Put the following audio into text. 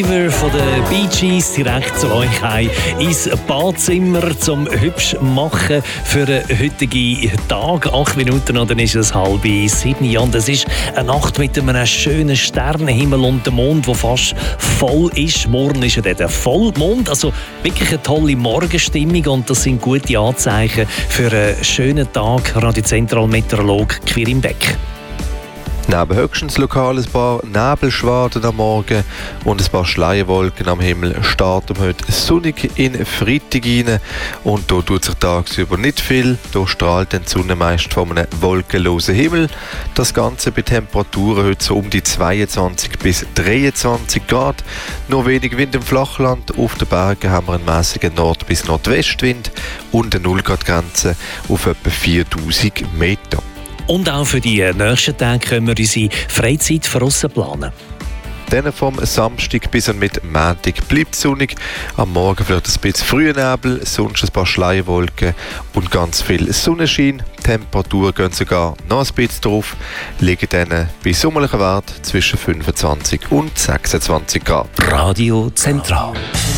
Von den Bee Gees direkt zu euch heim ins Badzimmer zum hübsch machen für den heutigen Tag. 8 Minuten und dann ist es 6:30. Ja, und es ist eine Nacht mit einem schönen Sternenhimmel und dem Mond, der fast voll ist. Morgen ist ja der Vollmond, also wirklich eine tolle Morgenstimmung und das sind gute Anzeichen für einen schönen Tag. Radio-Zentral-Meteorolog Quirin Beck. Neben höchstens lokal ein paar Nebelschwaden am Morgen und ein paar Schleierwolken am Himmel starten wir heute sonnig in Freitag rein. Und hier tut sich tagsüber nicht viel. Hier strahlt die Sonne meist von einem wolkenlosen Himmel. Das Ganze bei Temperaturen heute so um die 22 bis 23 Grad. Nur wenig Wind im Flachland. Auf den Bergen haben wir einen mäßigen Nord- bis Nordwestwind und eine 0-Grad-Grenze auf etwa 4000 Meter. Und auch für die nächsten Tage können wir unsere Freizeit von aussen planen. Dann vom Samstag bis und mit Montag bleibt es sonnig. Am Morgen vielleicht ein bisschen früher Nebel, sonst ein paar Schleierwolken und ganz viel Sonnenschein. Die Temperaturen gehen sogar noch ein bisschen drauf, liegen dann bei sommerlichen Werten zwischen 25 und 26 Grad. Radio Zentral.